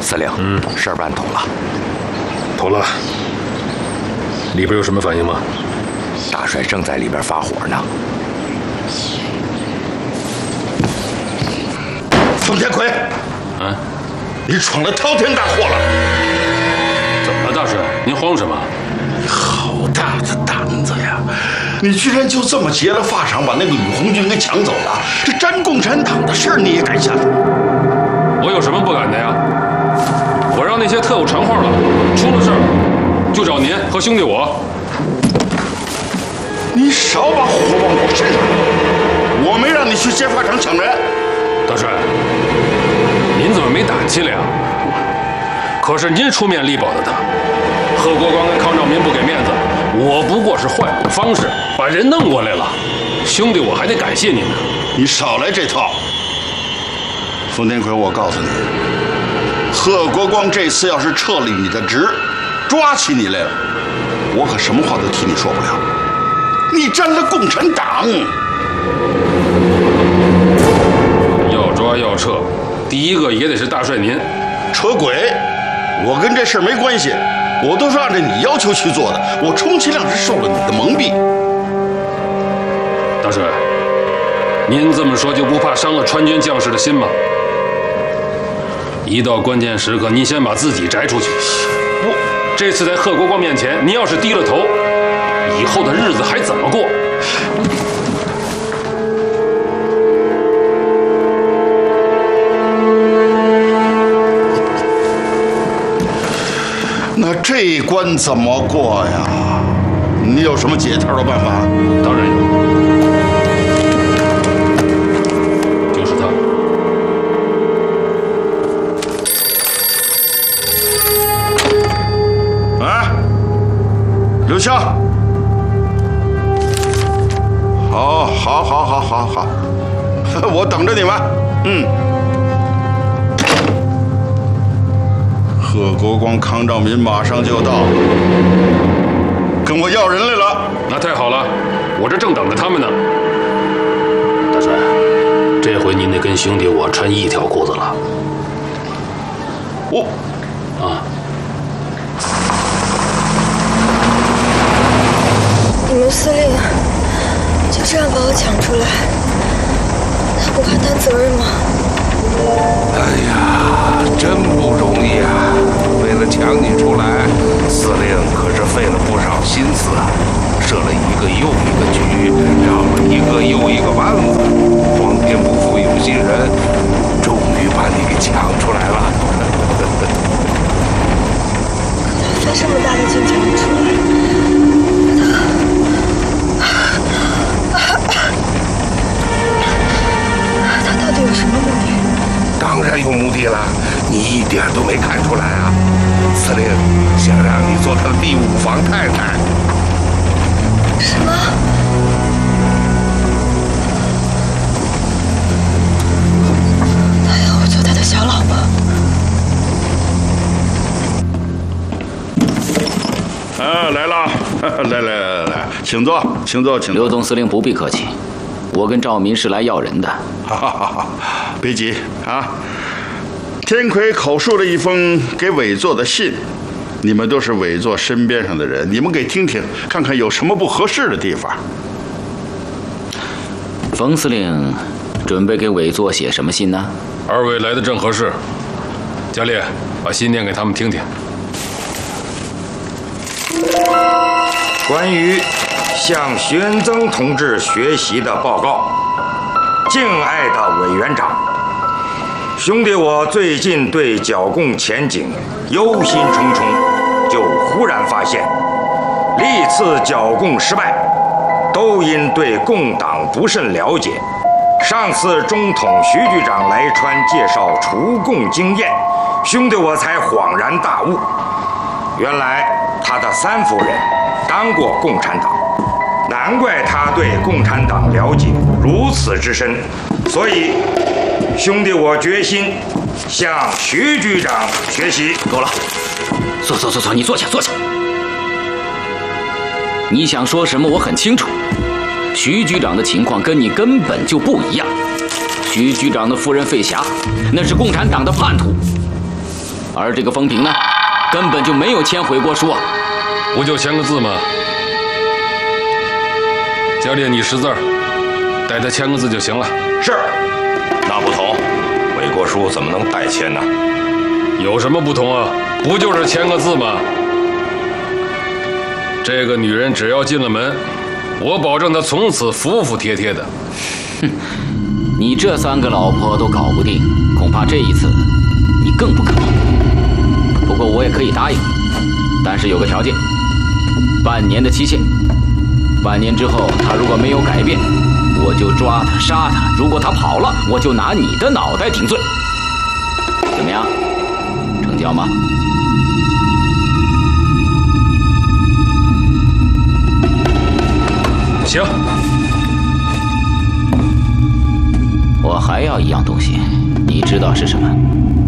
司令，事儿办妥了。 妥了。里边有什么反应吗？ 大帅正在里边发火呢。 冯天奎，你闯了滔天大祸了！ 怎么了，大帅？您慌什么？ 好大的胆子呀！你居然就这么劫了法场，把那个吕红军给抢走了！这沾共产党的事儿你也敢下手？ 我有什么不敢的呀？我让那些特务传话了，出了事儿就找您和兄弟我。 你少把火往我身上扔！我没让你去劫法场抢人。 大帅，您怎么没胆气了呀？可是您出面力保的他，贺国光跟康兆民不给面子，我不过是换种方式把人弄过来了，兄弟我还得感谢您呢。 你少来这套！冯天奎，我告诉你，贺国光这次要是撤了你的职，抓起你来了，我可什么话都替你说不了。你沾了共产党， 要抓要撤，第一个也得是大帅您。 扯鬼！我跟这事儿没关系，我都是按照你要求去做的。我充其量是受了你的蒙蔽。 大帅，您这么说就不怕伤了川军将士的心吗？一到关键时刻，您先把自己摘出去。这次在贺国光面前，您要是低了头，以后的日子还怎么过？ 那这一关怎么过呀？你有什么解套的办法？ 当然有，就是他。 啊，刘湘，好，我等着你们。贺国光、康兆民马上就到，跟我要人来了。 那太好了，我这正等着他们呢。大帅，这回您得跟兄弟我穿一条裤子了。 你们司令就这样把我抢出来，他不怕担责任吗？ 哎呀，真不容易啊！为了抢你出来，司令可是费了不少心思啊，设了一个又一个局，绕了一个又一个弯子，皇天不负有心人，终于把你给抢出来了。 可他费这么大的劲抢你出来，他到底有什么目的？ 当然有目的了，你一点都没看出来啊！司令想让你做他的第5房太太。 什么？他要我做他的小老婆？ 来了，来，请坐。 刘总司令不必客气，我跟赵民是来要人的。 好，别急啊。天奎口述了一封给委座的信，你们都是委座身边上的人，你们给听听，看看有什么不合适的地方。 冯司令准备给委座写什么信呢？ 二位来的正合适，佳烈，把信念给他们听听。 关于向徐恩曾同志学习的报告，敬爱的委员长，兄弟我最近对剿共前景忧心忡忡，就忽然发现，历次剿共失败，都因对共党不甚了解。上次中统徐局长来川介绍除共经验，兄弟我才恍然大悟，原来他的3夫人当过共产党，难怪他对共产党了解如此之深。所以，兄弟我决心向徐局长学习。 够了，坐，你坐下。你想说什么？我很清楚。徐局长的情况跟你根本就不一样。徐局长的夫人费霞，那是共产党的叛徒。 而这个封平呢，根本就没有签悔过书啊！ 不就签个字吗？教练，你识字儿，代他签个字就行了。 是，那不同，悔过书怎么能代签呢？ 有什么不同啊？不就是签个字吗？这个女人只要进了门，我保证她从此服服帖帖的。 哼，你这3个老婆都搞不定，恐怕这一次你更不可能。不过我也可以答应，但是有个条件，半年的期限。半年之后，她如果没有改变，我就抓她杀她；如果她跑了，我就拿你的脑袋顶罪。怎么样，成交吗？ 行。 我还要一样东西，你知道是什么？